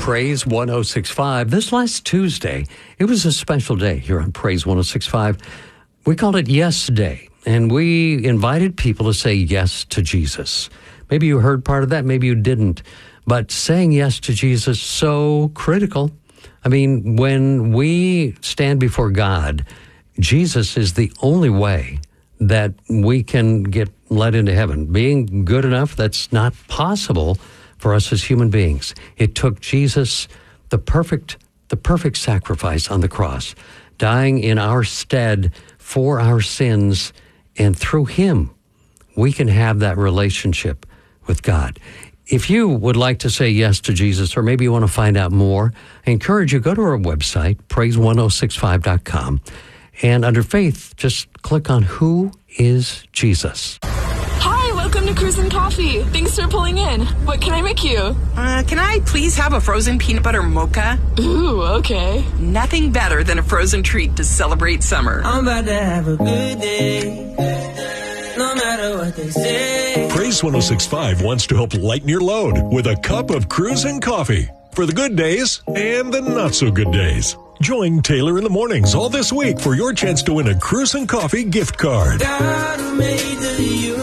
Praise 106.5. This last Tuesday, it was a special day here on Praise 106.5. We called it Yes Day, and we invited people to say yes to Jesus. Maybe you heard part of that, maybe you didn't. But saying yes to Jesus, so critical. I mean, when we stand before God, Jesus is the only way that we can get let into heaven. Being good enough, that's not possible for us as human beings. It took Jesus, the perfect sacrifice on the cross, dying in our stead for our sins, and through him, we can have that relationship with God. If you would like to say yes to Jesus, or maybe you want to find out more, I encourage you, go to our website, praise1065.com, and under faith, just click on Who is Jesus? Hi, welcome to Cruisin' Coffee. Thanks for pulling in. What can I make you? Can I please have a frozen peanut butter mocha? Ooh, okay. Nothing better than a frozen treat to celebrate summer. I'm about to have a good day, no matter what they say. Praise 106.5 wants to help lighten your load with a cup of Cruisin' Coffee for the good days and the not-so-good days. Join Taylor in the mornings all this week for your chance to win a Cruisin' Coffee gift card. God who made the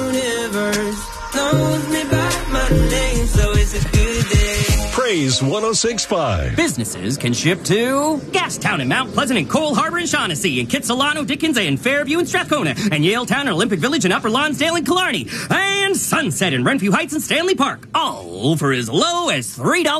universe knows me by my name, so it's a good day. Praise 106.5. Businesses can ship to Gastown and Mount Pleasant and Cole Harbor and Shaughnessy and Kitsilano, Dickens and Fairview and Strathcona and Yaletown and Olympic Village and Upper Lonsdale and Killarney and Sunset and Renfrew Heights and Stanley Park, all for as low as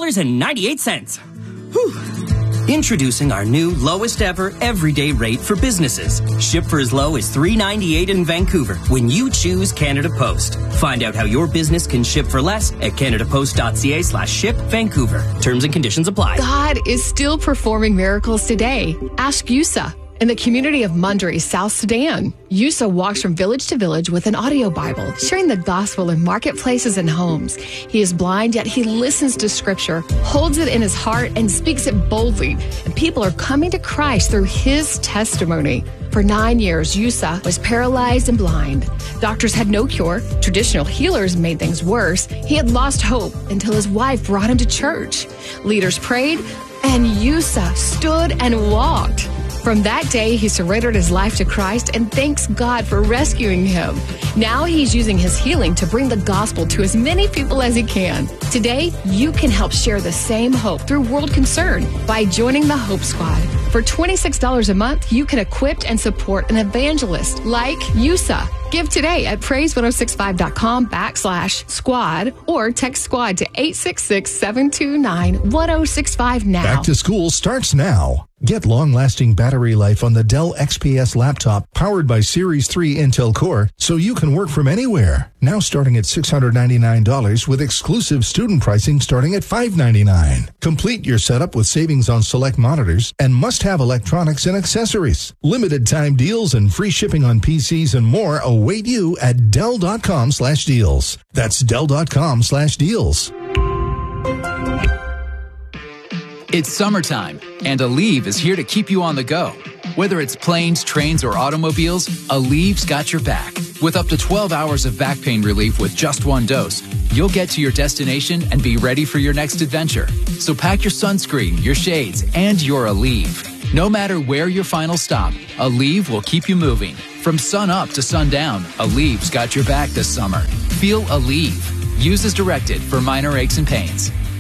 $3.98. Whew. Introducing our new lowest ever everyday rate for businesses. Ship for as low as $3.98 in Vancouver when you choose Canada Post. Find out how your business can ship for less at canadapost.ca/ship Vancouver. Terms and conditions apply. God is still performing miracles today. Ask Yusa. In the community of Mundry, South Sudan, Yusa walks from village to village with an audio Bible, sharing the gospel in marketplaces and homes. He is blind, yet he listens to scripture, holds it in his heart, and speaks it boldly. And people are coming to Christ through his testimony. For 9 years, Yusa was paralyzed and blind. Doctors had no cure. Traditional healers made things worse. He had lost hope until his wife brought him to church. Leaders prayed, and Yusa stood and walked. From that day, he surrendered his life to Christ and thanks God for rescuing him. Now he's using his healing to bring the gospel to as many people as he can. Today, you can help share the same hope through World Concern by joining the Hope Squad. For $26 a month, you can equip and support an evangelist like Yusa. Give today at praise106.5.com/squad or text squad to 866-729-1065 now. Back to school starts now. Get long-lasting battery life on the Dell XPS laptop powered by Series 3 Intel Core so you can work from anywhere. Now starting at $699 with exclusive student pricing starting at $599. Complete your setup with savings on select monitors and must-have electronics and accessories. Limited time deals and free shipping on PCs and more await you at Dell.com/deals. That's Dell.com/deals. It's summertime, and Aleve is here to keep you on the go. Whether it's planes, trains, or automobiles, Aleve's got your back. With up to 12 hours of back pain relief with just one dose, you'll get to your destination and be ready for your next adventure. So pack your sunscreen, your shades, and your Aleve. No matter where your final stop, Aleve will keep you moving. From sun up to sundown, Aleve's got your back this summer. Feel Aleve. Use as directed for minor aches and pains.